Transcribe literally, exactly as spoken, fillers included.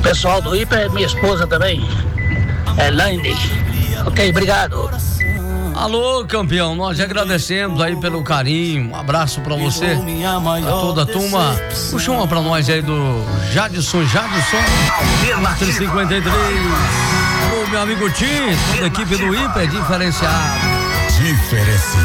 pessoal do Hiper, minha esposa também, Elaine. Ok, obrigado. Alô, campeão, nós agradecemos aí pelo carinho, um abraço pra você, pra toda a turma. Puxa uma pra nós aí do Jadson, Jadson, quatro cinquenta e três. Ô, meu amigo Tim, toda a equipe do Hiper diferenciado. Diferenciado.